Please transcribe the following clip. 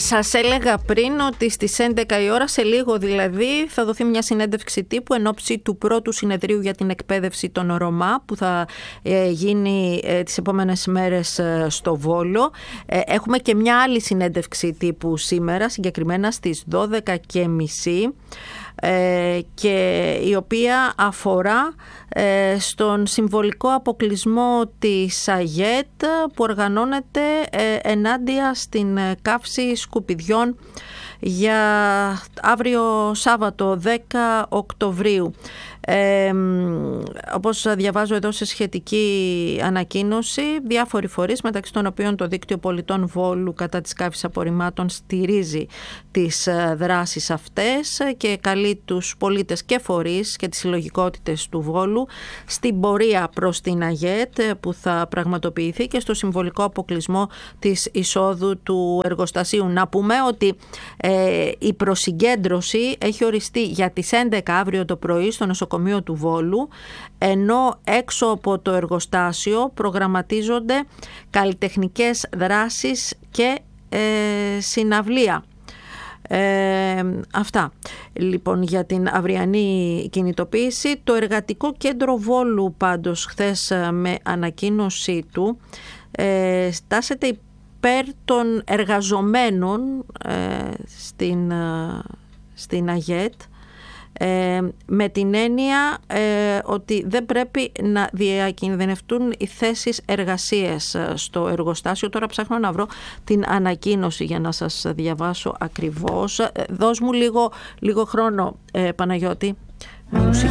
Σας έλεγα πριν ότι στις 11 η ώρα, σε λίγο δηλαδή, θα δοθεί μια συνέντευξη τύπου εν ώψη του πρώτου συνεδρίου για την εκπαίδευση των Ρωμά που θα γίνει τις επόμενες μέρες στο Βόλο. Έχουμε και μια άλλη συνέντευξη τύπου σήμερα, συγκεκριμένα στις 12:30, και η οποία αφορά στον συμβολικό αποκλεισμό της ΑΓΕΤ που οργανώνεται ενάντια στην καύση σκουπιδιών για αύριο Σάββατο 10 Οκτωβρίου. Όπως διαβάζω εδώ σε σχετική ανακοίνωση, διάφοροι φορείς, μεταξύ των οποίων το Δίκτυο Πολιτών Βόλου κατά της καύσης απορριμμάτων, στηρίζει τις δράσεις αυτές και καλεί τους πολίτες και φορείς και τις συλλογικότητες του Βόλου στην πορεία προς την ΑΓΕΤ που θα πραγματοποιηθεί και στο συμβολικό αποκλεισμό της εισόδου του εργοστασίου. Να πούμε ότι η προσυγκέντρωση έχει οριστεί για τις 11 αύριο το πρωί στο νοσοκομείο του Βόλου, ενώ έξω από το εργοστάσιο προγραμματίζονται καλλιτεχνικές δράσεις και συναυλία. Αυτά λοιπόν για την αυριανή κινητοποίηση. Το Εργατικό Κέντρο Βόλου πάντως χθες με ανακοίνωσή του στάσεται υπέρ των εργαζομένων στην ΑΓΕΤ, με την έννοια ότι δεν πρέπει να διακινδυνευτούν οι θέσεις εργασίας στο εργοστάσιο. Τώρα ψάχνω να βρω την ανακοίνωση για να σας διαβάσω ακριβώς. Δώσ' μου λίγο χρόνο, Παναγιώτη.